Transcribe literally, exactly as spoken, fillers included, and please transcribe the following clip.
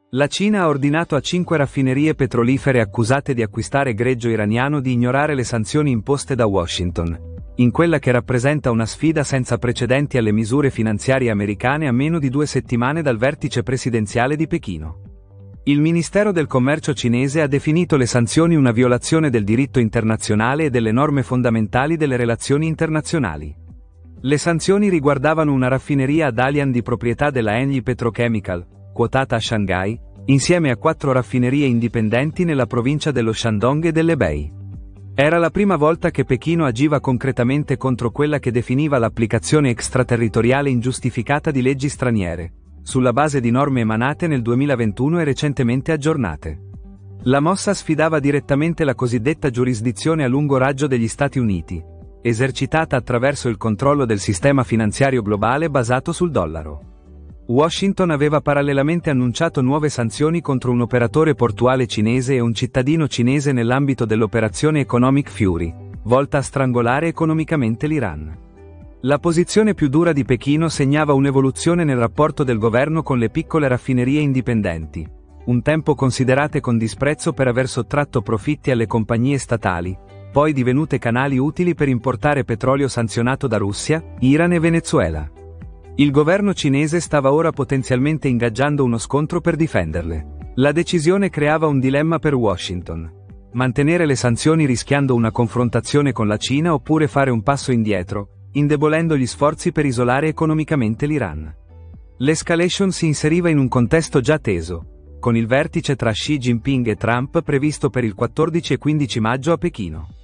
La Cina ha ordinato a cinque raffinerie petrolifere accusate di acquistare greggio iraniano di ignorare le sanzioni imposte da Washington, in quella che rappresenta una sfida senza precedenti alle misure finanziarie americane a meno di due settimane dal vertice presidenziale di Pechino. Il Ministero del Commercio cinese ha definito le sanzioni una violazione del diritto internazionale e delle norme fondamentali delle relazioni internazionali. Le sanzioni riguardavano una raffineria a Dalian di proprietà della Engie Petrochemical, quotata a Shanghai, insieme a quattro raffinerie indipendenti nella provincia dello Shandong e dell'Hebei. Era la prima volta che Pechino agiva concretamente contro quella che definiva l'applicazione extraterritoriale ingiustificata di leggi straniere, sulla base di norme emanate nel duemilaventuno e recentemente aggiornate. La mossa sfidava direttamente la cosiddetta giurisdizione a lungo raggio degli Stati Uniti, esercitata attraverso il controllo del sistema finanziario globale basato sul dollaro. Washington aveva parallelamente annunciato nuove sanzioni contro un operatore portuale cinese e un cittadino cinese nell'ambito dell'operazione Economic Fury, volta a strangolare economicamente l'Iran. La posizione più dura di Pechino segnava un'evoluzione nel rapporto del governo con le piccole raffinerie indipendenti, un tempo considerate con disprezzo per aver sottratto profitti alle compagnie statali, poi divenute canali utili per importare petrolio sanzionato da Russia, Iran e Venezuela. Il governo cinese stava ora potenzialmente ingaggiando uno scontro per difenderle. La decisione creava un dilemma per Washington: mantenere le sanzioni rischiando una confrontazione con la Cina oppure fare un passo indietro, indebolendo gli sforzi per isolare economicamente l'Iran. L'escalation si inseriva in un contesto già teso, con il vertice tra Xi Jinping e Trump previsto per il quattordici e quindici maggio a Pechino.